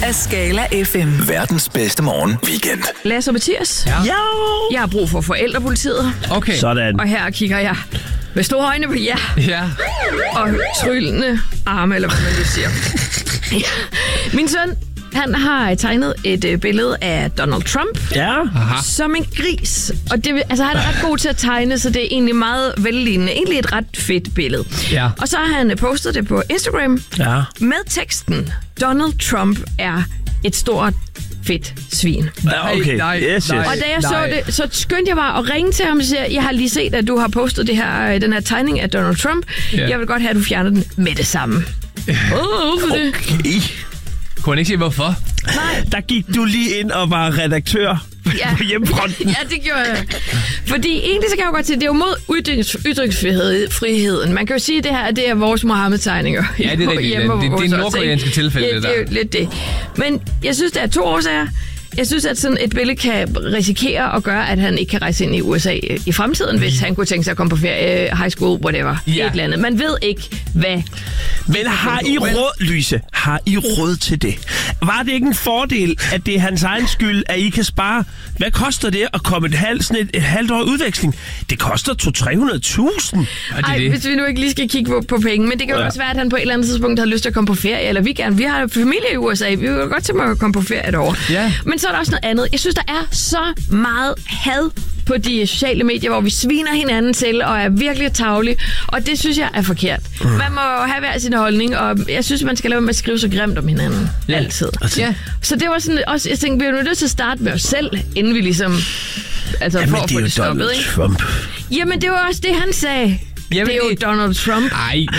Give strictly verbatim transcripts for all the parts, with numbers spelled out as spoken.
af Skala F M. Verdens bedste morgen weekend. Lasse og Mathias. Ja. Jo. Jeg har brug for forældrepolitiet. Okay. Sådan. Og her kigger jeg med store øjne på jer. Ja. Og tryllende arme, eller hvad man nu siger. Ja. Min søn, han har tegnet et øh, billede af Donald Trump. Ja. Aha. Som en gris. Og det, altså, han er ret god til at tegne, så det er egentlig meget vellignende. Egentlig et ret fedt billede. Ja. Og så har han postet det på Instagram Ja. med teksten: Donald Trump er et stort fedt svin. Ja, okay. Nej, Yes, nej. yes. Og da jeg Nej. så det, så skyndte jeg bare at ringe til ham og sige, jeg har lige set, at du har postet det her, den her tegning af Donald Trump. Ja. Jeg vil godt have, at du fjerner den med det samme. Åh, oh, hvorfor det? Okay. Kunne han ikke sige, hvorfor? Nej. Der gik du lige ind og var redaktør Ja. på hjemmefronten. Ja, det gjorde jeg. Fordi egentlig så kan jeg jo godt sige, at det er jo mod ytrings, ytringsfriheden. Man kan jo sige, at det her det er vores Mohammed-tegninger. Ja, det er rigtigt. hjemme Det, det, hos det er os, nordkoreanske ikke? tilfælde, Ja, det det er jo der. lidt det. Men jeg synes, der er to årsager. Jeg synes, at sådan et billede kan risikere at gøre, at han ikke kan rejse ind i U S A i fremtiden, hvis han kunne tænke sig at komme på ferie, high school, whatever. Ja. Et eller andet. Man ved ikke, hvad. Men har I råd, Lyse? Har I råd til det? Var det ikke en fordel, at det er hans egen skyld, at I kan spare? Hvad koster det at komme et halvt, sådan et, et halvt år udveksling? Det koster to til tre hundrede tusind. Og det er Ej, det. hvis vi nu ikke lige skal kigge på, på penge, men det kan jo Ja. også være, at han på et eller andet tidspunkt har lyst til at komme på ferie, eller vi gerne. Vi har familie i U S A, vi vil jo godt tænke mig at komme på ferie et år. Ja. Men så er der også noget andet. Jeg synes, der er så meget had på de sociale medier, hvor vi sviner hinanden til og er virkelig tarvelige, og det synes jeg er forkert. Mm. Man må jo have hver sin holdning, og jeg synes, man skal lade være med at skrive så grimt om hinanden. Ja. Altid. Ja. Så det var sådan også, jeg tænkte, vi er jo nødt til at starte med os selv, inden vi ligesom, altså Jamen, for at det få er jo det stoppet, Donald ikke? Trump. Jamen, det var også det, han sagde. Jamen, det er jo det- Donald Trump. Ej. Men,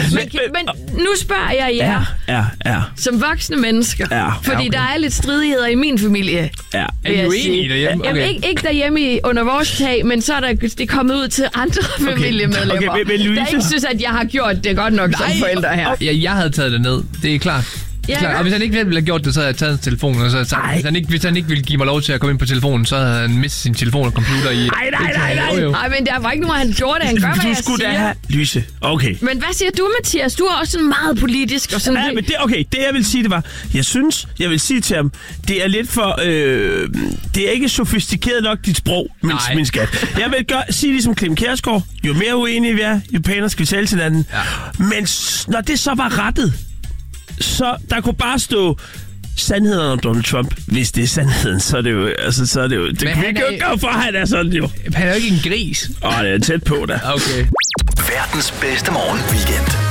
men nu spørger jeg jer, Ja, ja, ja. som voksne mennesker, Ja, fordi okay. der er lidt stridigheder i min familie. ja. Er vil I jeg uenige sige. derhjemme? Jamen, Okay. ikke, ikke derhjemme i, under vores tag, men så er der, det er kommet ud til andre familiemedlemmer, Okay, men- men Louise- der ikke synes, at jeg har gjort det godt nok som forældre her. Ja, jeg havde taget det ned. Det er klart. Ja, Klar. ja. Og hvis han ikke ville have gjort det, så havde jeg taget hans telefon, og så, så hvis, han ikke, hvis han ikke ville give mig lov til at komme ind på telefonen, så havde han mistet sin telefon og computer i... Nej, nej, nej, nej. Jo, jo. Nej, men der var ikke nogen, han gjorde det. Han gør, hvad Du jeg skulle da siger. have... Lyse, okay. Men hvad siger du, Mathias? Du er også sådan meget politisk og sådan... Ja, men det, okay, det jeg vil sige, det var, jeg synes, jeg vil sige til ham, det er lidt for, øh, det er ikke sofistikeret nok, dit sprog, min, Nej. min skat. Jeg vil gøre, sige ligesom Clem Kjærsgaard, jo mere uenige vi er, jo pænere skal vi tale til hinanden. Ja. Men s- når det så var rettet, så der kunne bare stå sandheden om Donald Trump. Hvis det er sandheden, så er det jo, altså, så er det jo, det Men kan vi han ikke er- jo gøre for, at han er sådan jo. Han er jo ikke en gris. Åh, det er tæt på da. Okay. Verdens bedste morgen weekend.